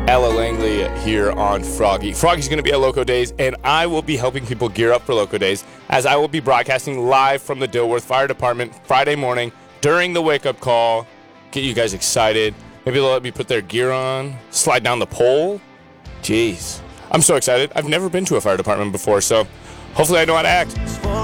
Ella Langley here on Froggy. Froggy's going to be at Loco Days, and I will be helping people gear up for Loco Days, as I will be broadcasting live from the Dilworth Fire Department Friday morning during the wake-up call. Get you guys excited. Maybe they'll let me put their gear on, slide down the pole. Jeez. I'm so excited. I've never been to a fire department before, so hopefully I know how to act.